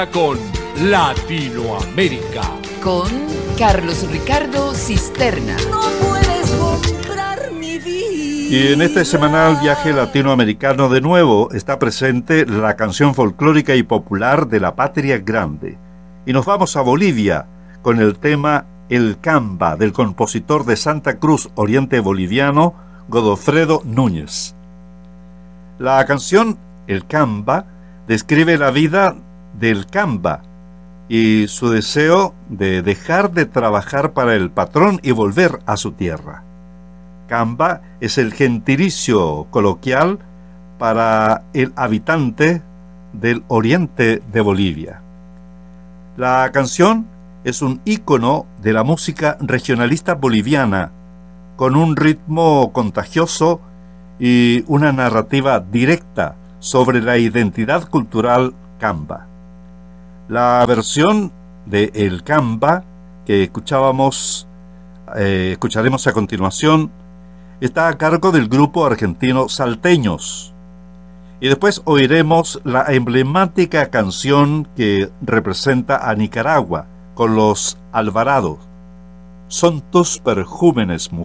Con Latinoamérica. Con Carlos Ricardo Cisterna. No puedes comprar mi vida. Y en este semanal viaje latinoamericano de nuevo está presente la canción folclórica y popular de la Patria Grande. Y nos vamos a Bolivia con el tema El Camba del compositor de Santa Cruz, oriente boliviano, Godofredo Núñez. La canción El Camba describe la vida del camba y su deseo de dejar de trabajar para el patrón y volver a su tierra. Camba es el gentilicio coloquial para el habitante del oriente de Bolivia. La canción es un ícono de la música regionalista boliviana, con un ritmo contagioso y una narrativa directa sobre la identidad cultural camba. La versión de El Camba que escucharemos a continuación está a cargo del grupo argentino Salteños. Y después oiremos la emblemática canción que representa a Nicaragua con los Alvarados. Son tus perjúmenes, mujer.